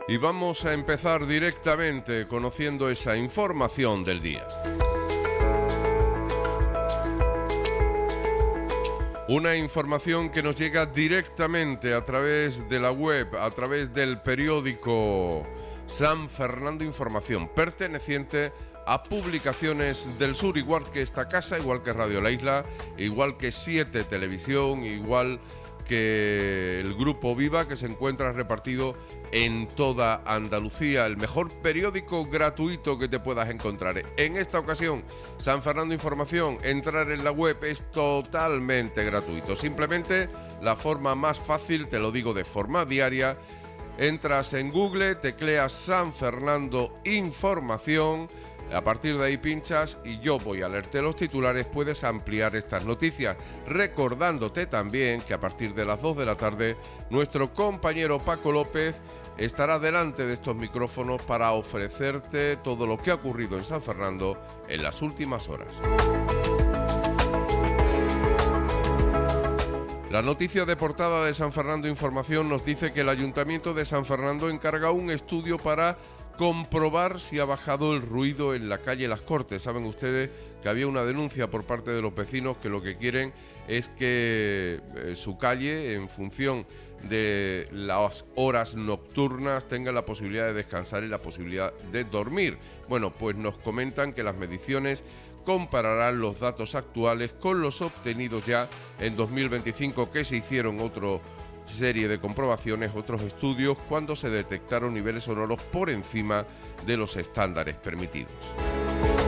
Y vamos a empezar directamente conociendo esa información del día. Una información que nos llega directamente a través de la web, a través del periódico San Fernando Información, perteneciente a Publicaciones del Sur, igual que esta casa, igual que Radio La Isla, igual que 7 Televisión, igual que el Grupo Viva, que se encuentra repartido en toda Andalucía, el mejor periódico gratuito que te puedas encontrar. En esta ocasión, San Fernando Información, entrar en la web es totalmente gratuito. Simplemente la forma más fácil, te lo digo de forma diaria, entras en Google, tecleas San Fernando Información. A partir de ahí pinchas y yo voy a leerte los titulares, puedes ampliar estas noticias, recordándote también que a partir de las 2 de la tarde nuestro compañero Paco López estará delante de estos micrófonos para ofrecerte todo lo que ha ocurrido en San Fernando en las últimas horas. La noticia de portada de San Fernando Información nos dice que el Ayuntamiento de San Fernando encarga un estudio para comprobar si ha bajado el ruido en la calle Las Cortes. Saben ustedes que había una denuncia por parte de los vecinos que lo que quieren es que su calle, en función de las horas nocturnas, tenga la posibilidad de descansar y la posibilidad de dormir. Bueno, pues nos comentan que las mediciones compararán los datos actuales con los obtenidos ya en 2025, que se hicieron otra serie de comprobaciones, otros estudios, cuando se detectaron niveles sonoros por encima de los estándares permitidos.